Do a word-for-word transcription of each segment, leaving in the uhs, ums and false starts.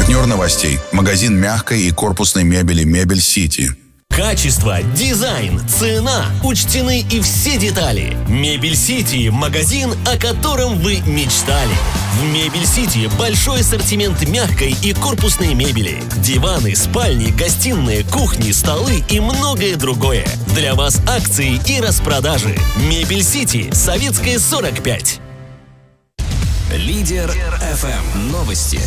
Партнер новостей. Магазин мягкой и корпусной мебели «Мебель Сити». Качество, дизайн, цена. Учтены и все детали. Мебель Сити – магазин, о котором вы мечтали. В Мебель Сити большой ассортимент мягкой и корпусной мебели. Диваны, спальни, гостиные, кухни, столы и многое другое. Для вас акции и распродажи. Мебель Сити, Советская, сорок пять. Лидер эф эм. Новости.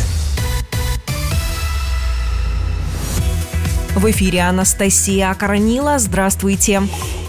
В эфире Анастасия Акаранила. Здравствуйте.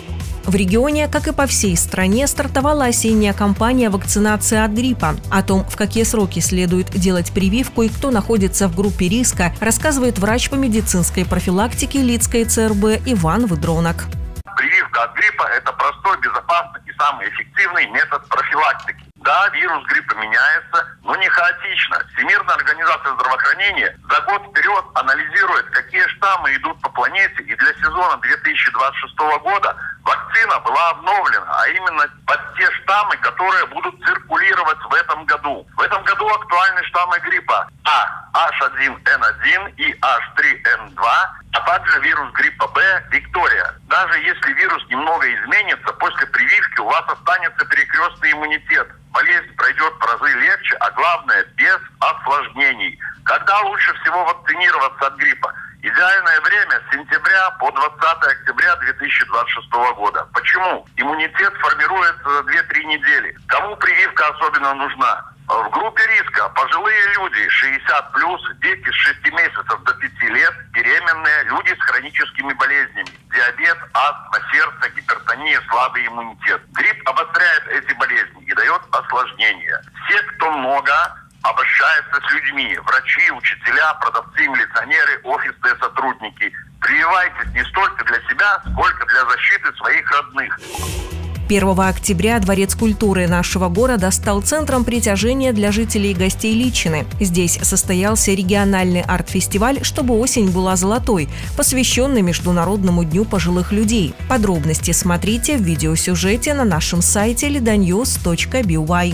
В регионе, как и по всей стране, стартовала осенняя кампания вакцинации от гриппа. О том, в какие сроки следует делать прививку и кто находится в группе риска, рассказывает врач по медицинской профилактике Лидской ЦРБ Иван Выдронок. Прививка от гриппа – это простой, безопасный и самый эффективный метод профилактики. Да, вирус гриппа меняется, но не хаотично. Всемирная организация здравоохранения за год вперед анализирует, какие штаммы идут по планете, и для сезона две тысячи двадцать шестого года вакцина была обновлена, а именно под те штаммы, которые будут циркулировать в этом году. В этом году актуальны штаммы гриппа А, эйч один эн один и эйч три эн два, а также вирус гриппа Б, Виктория. Даже если вирус немного изменится, после прививки у вас останется перекрестный иммунитет. Болезнь пройдет в разы легче, а главное, без осложнений. Когда лучше всего вакцинироваться от гриппа? Идеальное время с сентября по двадцатое октября две тысячи двадцать шестого года. Почему? Иммунитет формируется за две-три недели. Кому прививка особенно нужна? В группе риска пожилые люди шестьдесят плюс, дети с шести месяцев до пяти лет, беременные, люди с хроническими болезнями, диабет, астма, сердце, гипертония, слабый иммунитет. Грипп обостряет эти болезни и дает осложнения. Все, кто много, обращаются с людьми, врачи, учителя, продавцы, милиционеры, офисные сотрудники. Прививайтесь не столько для себя, сколько для защиты своих родных. первого октября Дворец культуры нашего города стал центром притяжения для жителей и гостей Личины. Здесь состоялся региональный арт-фестиваль «Чтобы осень была золотой», посвященный Международному дню пожилых людей. Подробности смотрите в видеосюжете на нашем сайте лиданьюз точка би уай.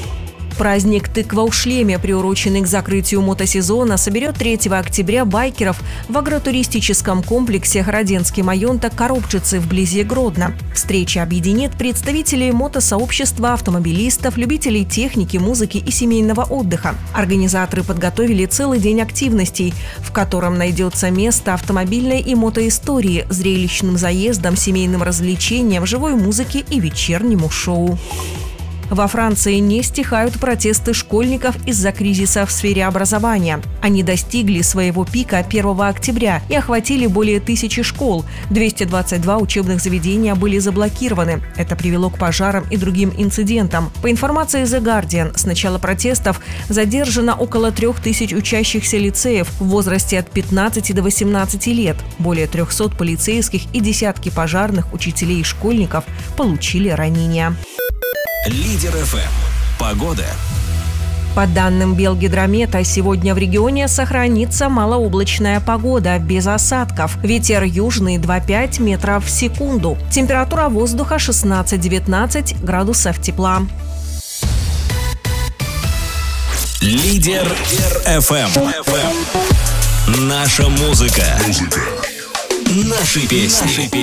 Праздник «Тыква в шлеме», приуроченный к закрытию мотосезона, соберет третьего октября байкеров в агротуристическом комплексе Городенский Майонток Коробчицы вблизи Гродно. Встреча объединит представителей мотосообщества, автомобилистов, любителей техники, музыки и семейного отдыха. Организаторы подготовили целый день активностей, в котором найдется место автомобильной и мотоистории, зрелищным заездам, семейным развлечениям, живой музыке и вечернему шоу. Во Франции не стихают протесты школьников из-за кризиса в сфере образования. Они достигли своего пика первого октября и охватили более тысячи школ. двести двадцать два учебных заведения были заблокированы. Это привело к пожарам и другим инцидентам. По информации The Guardian, с начала протестов задержано около трех тысяч учащихся лицеев в возрасте от пятнадцати до восемнадцати лет. Более трехсот полицейских и десятки пожарных, учителей и школьников получили ранения. Лидер эф эм. Погода. По данным Белгидромета, сегодня в регионе сохранится малооблачная погода, без осадков. Ветер южный два-пять метров в секунду. Температура воздуха шестнадцать-девятнадцать градусов тепла. Лидер эф эм. Наша музыка. Наши песни.